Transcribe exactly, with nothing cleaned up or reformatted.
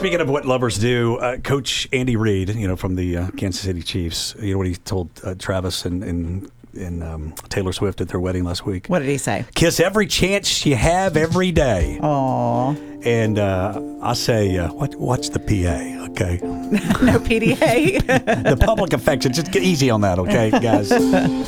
speaking of what lovers do, uh, Coach Andy Reid, you know, from the uh, Kansas City Chiefs, you know what he told uh, Travis and, and, and um, Taylor Swift at their wedding last week? What did he say? Kiss every chance you have every day. Aww. And uh, I say, uh, what, what's the P A, okay? No P D A? The public affection. Just get easy on that, okay, guys?